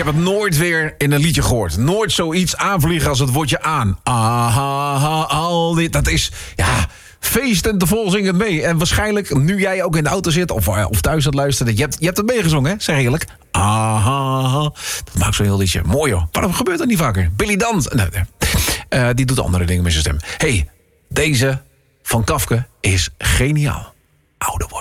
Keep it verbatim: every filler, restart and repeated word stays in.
het nooit weer in een liedje gehoord. Nooit zoiets aanvliegen als het woordje aan. Aha, al dit. Dat is, ja, feesten te vol zing het mee. En waarschijnlijk, nu jij ook in de auto zit of, of thuis aan het luisteren, je hebt, je hebt het meegezongen, hè? Zeg eerlijk. Aha, dat maakt zo'n heel liedje. Mooi, hoor. Waarom gebeurt dat niet vaker? Billy Dans. Nee, nee. Uh, die doet andere dingen met zijn stem. Hey, deze van Kafka is geniaal. Oude woord.